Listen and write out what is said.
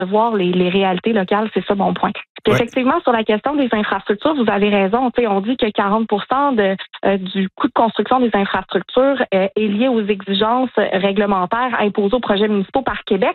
voir les réalités locales, c'est ça mon point. Puis effectivement, sur la question des infrastructures, vous avez raison. On dit que 40% du coût de construction des infrastructures est lié aux exigences réglementaires imposées aux projets municipaux par Québec.